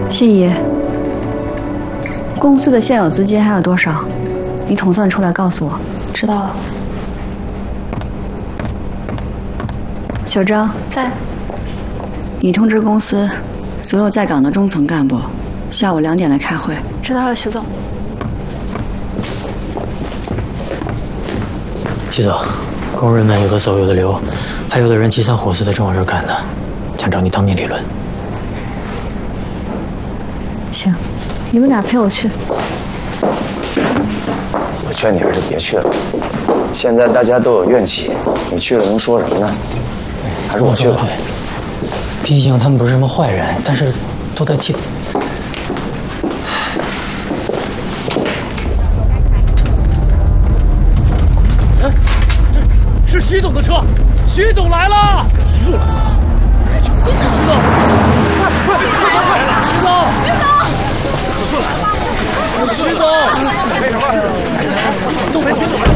心怡，公司的现有资金还有多少？你统算出来告诉我。 知道了。 小张在。 你通知公司所有在岗的中层干部，下午2点来开会。 知道了，徐总。 徐总，工人们有的走有的留，还有的人急三火四的正往这儿赶呢，想找你当面理论。 行，你们俩陪我去。 我劝你还是别去了，现在大家都有怨气，你去了能说什么呢？还是我去吧。 对，毕竟他们不是什么坏人，但是都在气。 哎，这是徐总的车，徐总来了！徐总来了！徐总，快来了！徐总，可算来了！徐总，没什么，都陪徐总来。